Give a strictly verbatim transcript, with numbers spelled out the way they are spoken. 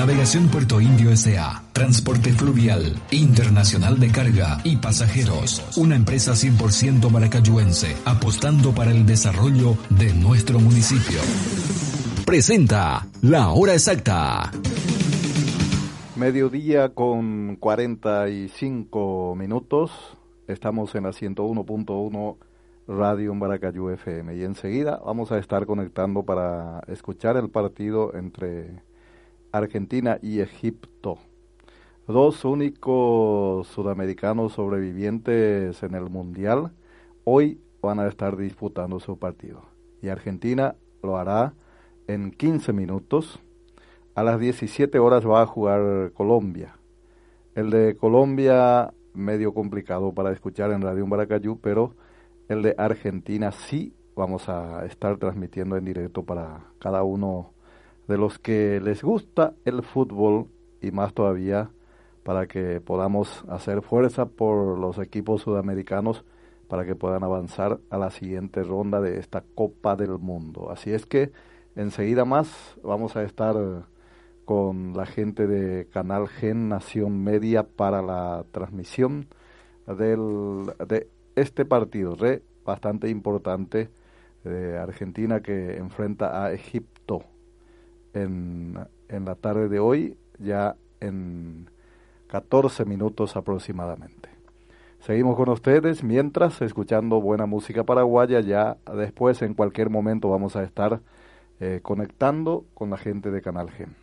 Navegación Puerto Indio S A. Transporte fluvial, internacional de carga y pasajeros. Una empresa cien por ciento maracayuense, apostando para el desarrollo de nuestro municipio. Presenta La Hora Exacta. Mediodía con cuarenta y cinco minutos. Estamos en la ciento uno punto uno Radio Maracayú F M. Y enseguida vamos a estar conectando para escuchar el partido entre Argentina y Egipto. Dos únicos sudamericanos sobrevivientes en el Mundial hoy van a estar disputando su partido. Y Argentina lo hará en quince minutos. A las diecisiete horas va a jugar Colombia. El de Colombia medio complicado para escuchar en Radio Maracayú, pero el de Argentina sí vamos a estar transmitiendo en directo para cada uno de los que les gusta el fútbol y más todavía para que podamos hacer fuerza por los equipos sudamericanos para que puedan avanzar a la siguiente ronda de esta Copa del Mundo. Así es que enseguida más vamos a estar con la gente de Canal Gen Nación Media para la transmisión del, de este partido re bastante importante de Argentina que enfrenta a Egipto en, en la tarde de hoy, ya en catorce minutos aproximadamente. Seguimos con ustedes mientras escuchando buena música paraguaya. Ya después en cualquier momento vamos a estar eh, conectando con la gente de Canal Gen.